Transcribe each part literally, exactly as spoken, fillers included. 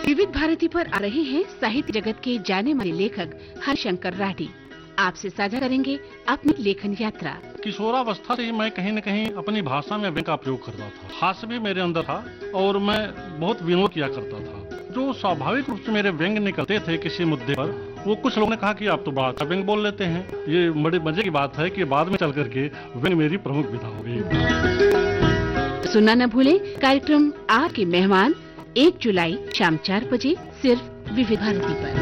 विविध भारती पर आ रहे हैं साहित्य जगत के जाने माने लेखक हरिशंकर राठी। आपसे साझा करेंगे अपनी लेखन यात्रा। किशोरावस्था से ही मैं कहीं न कहीं अपनी भाषा में व्यंग का प्रयोग करता था। हास्य भी मेरे अंदर था और मैं बहुत विनोद किया करता था। जो स्वाभाविक रूप से मेरे व्यंग निकलते थे किसी मुद्दे पर, वो कुछ लोगों ने कहा कि आप तो बड़ा अच्छा व्यंग बोल लेते हैं। ये बड़े मजे की बात है कि बाद में चल करके व्यंग मेरी प्रमुख विधा हो गई। सुनना न भूलें कार्यक्रम आपके मेहमान एक जुलाई शाम चार बजे सिर्फ विविध भारती पर।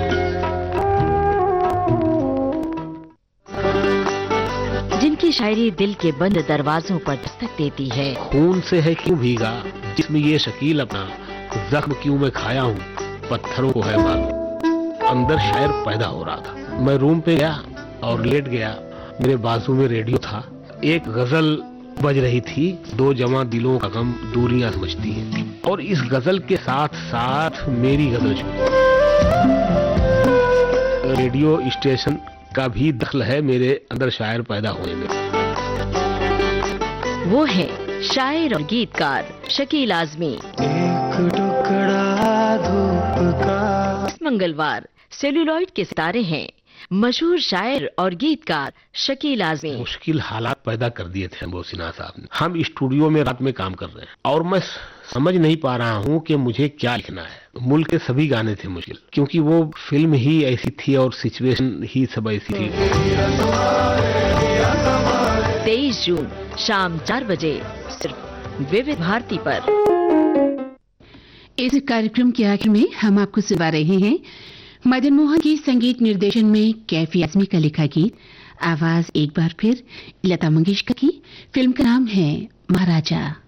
जिनकी शायरी दिल के बंद दरवाजों पर दस्तक देती है। खून से है क्यों भीगा जिसमें ये शकील अपना, जख्म क्यों मैं खाया हूँ पत्थरों को है मालूम। अंदर शायर पैदा हो रहा था। मैं रूम पे गया और लेट गया। मेरे बाजू में रेडियो था। एक गजल बज रही थी, दो जवां दिलों का गम दूरियां समझती हैं। और इस गजल के साथ साथ मेरी गजल शुरू। रेडियो स्टेशन का भी दखल है मेरे अंदर शायर पैदा होने में। वो है शायर और गीतकार शकील आजमी। एक टुकड़ा धूप का। इस मंगलवार सेल्यूलॉइड के सितारे हैं मशहूर शायर और गीतकार शकील आजमी। मुश्किल हालात पैदा कर दिए थे वो सिन्हा साहब ने। हम स्टूडियो में रात में काम कर रहे हैं और मैं समझ नहीं पा रहा हूँ कि मुझे क्या लिखना है। मुल्क के सभी गाने थे मुश्किल, क्योंकि वो फिल्म ही ऐसी थी और सिचुएशन ही सब ऐसी थी। तेईस जून शाम चार बजे सिर्फ विविध भारती पर। इस कार्यक्रम के आखिर में हम आपको सुना रहे हैं मदन मोहन की संगीत निर्देशन में कैफी आजमी का लिखा गीत। आवाज एक बार फिर लता मंगेशकर की। फिल्म का नाम है महाराजा।